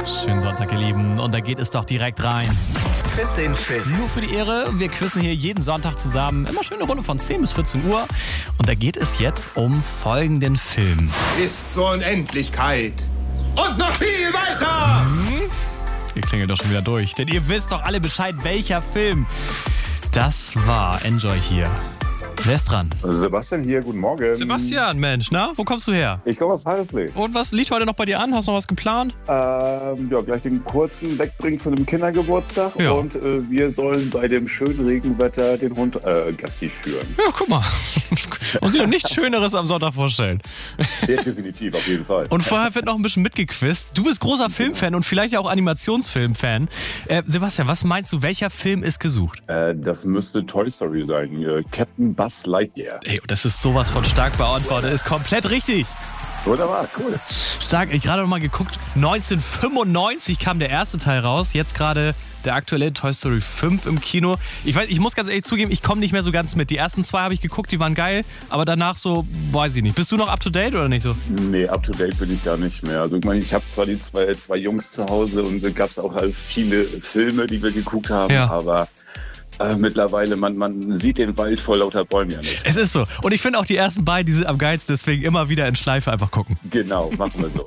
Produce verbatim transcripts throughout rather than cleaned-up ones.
Schönen Sonntag, ihr Lieben. Und da geht es doch direkt rein. Find den Film. Nur für die Ehre. Wir quizzen hier jeden Sonntag zusammen. Immer schöne Runde von zehn bis vierzehn Uhr. Und da geht es jetzt um folgenden Film. Bis zur Unendlichkeit. Und noch viel weiter! Hm? Ihr klingelt doch schon wieder durch. Denn ihr wisst doch alle Bescheid, welcher Film das war. Enjoy hier. Wer ist dran? Sebastian hier, guten Morgen. Sebastian, Mensch, na? Wo kommst du her? Ich komme aus Harrisley. Und was liegt heute noch bei dir an? Hast du noch was geplant? Ähm, ja, gleich den kurzen wegbringen zu einem Kindergeburtstag. Ja. Und äh, wir sollen bei dem schönen Regenwetter den Hund äh, Gassi führen. Ja, guck mal. Muss ich doch nichts Schöneres am Sonntag vorstellen. Ja, definitiv, auf jeden Fall. Und vorher wird noch ein bisschen mitgequizt. Du bist großer Filmfan und vielleicht ja auch Animationsfilmfan. Äh, Sebastian, was meinst du, welcher Film ist gesucht? Äh, das müsste Toy Story sein. Äh, Captain Buzz Lightyear. Ey, das ist sowas von stark beantwortet. Ist komplett richtig. Wunderbar, cool. Stark. Ich gerade noch mal geguckt. neunzehnhundertfünfundneunzig kam der erste Teil raus. Jetzt gerade der aktuelle Toy Story fünf im Kino. Ich weiß, ich muss ganz ehrlich zugeben, ich komme nicht mehr so ganz mit. Die ersten zwei habe ich geguckt, die waren geil. Aber danach so, weiß ich nicht. Bist du noch up to date oder nicht so? Nee, up to date bin ich da nicht mehr. Also ich meine, ich habe zwar die zwei, zwei Jungs zu Hause und da gab es auch halt viele Filme, die wir geguckt haben, Ja. aber Äh, mittlerweile, man, man sieht den Wald vor lauter Bäumen ja nicht. Es ist so. Und ich finde auch die ersten beiden, die sind am geilsten. Deswegen immer wieder in Schleife einfach gucken. Genau, machen wir so.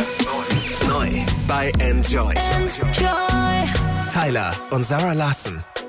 Neu bei Enjoy. Tyler und Sarah Larsson.